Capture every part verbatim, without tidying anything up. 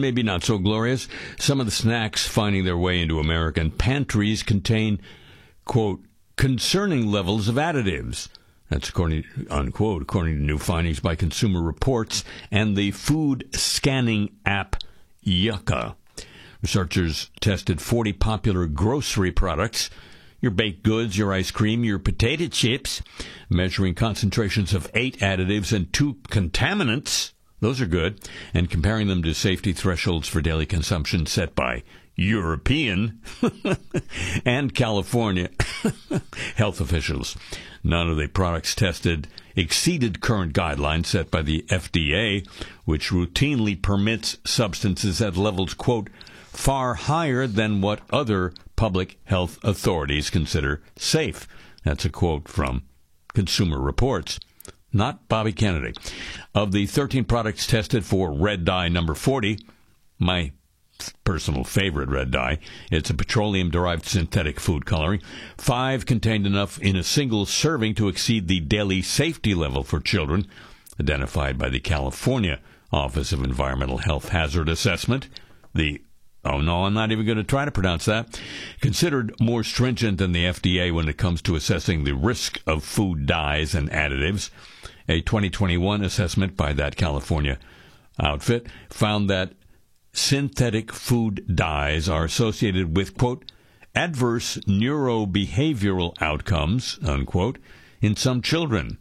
maybe not so glorious. Some of the snacks finding their way into American pantries contain, quote, concerning levels of additives. That's according, unquote, according to new findings by Consumer Reports and the food scanning app Yucca. Researchers tested forty popular grocery products, your baked goods, your ice cream, your potato chips, measuring concentrations of eight additives and two contaminants. Those are good. And comparing them to safety thresholds for daily consumption set by European and California health officials. None of the products tested exceeded current guidelines set by the F D A, which routinely permits substances at levels, quote, far higher than what other public health authorities consider safe. That's a quote from Consumer Reports, not Bobby Kennedy. Of the thirteen products tested for red dye number forty, my personal favorite red dye, it's a petroleum-derived synthetic food coloring. Five contained enough in a single serving to exceed the daily safety level for children, identified by the California Office of Environmental Health Hazard Assessment. The Oh, no, I'm not even going to try to pronounce that. Considered more stringent than the F D A when it comes to assessing the risk of food dyes and additives. A twenty twenty-one assessment by that California outfit found that synthetic food dyes are associated with, quote, adverse neurobehavioral outcomes, unquote, in some children.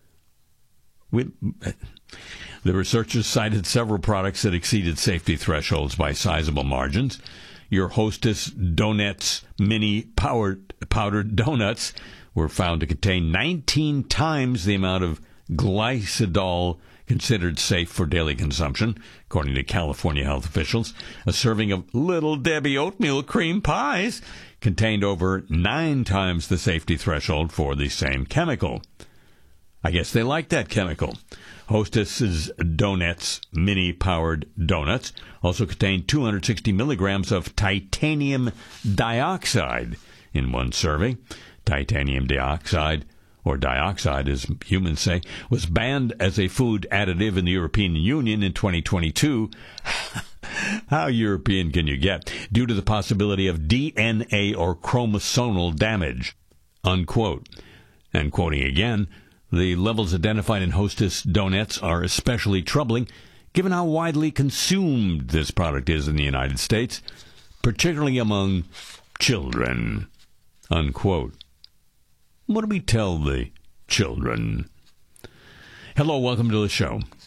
We... The researchers cited several products that exceeded safety thresholds by sizable margins. Your Hostess Donuts mini powered, powdered donuts were found to contain nineteen times the amount of glycidol considered safe for daily consumption, according to California health officials. A serving of Little Debbie oatmeal cream pies contained over nine times the safety threshold for the same chemical. I guess they like that chemical. Hostess's Donuts mini-powered donuts also contain two hundred sixty milligrams of titanium dioxide in one serving. Titanium dioxide, or dioxide as humans say, was banned as a food additive in the European Union in twenty twenty-two. How European can you get? Due to the possibility of D N A or chromosomal damage, unquote. And quoting again, the levels identified in Hostess Donuts are especially troubling given how widely consumed this product is in the United States, particularly among children, unquote. What do we tell the children? Hello, welcome to the show.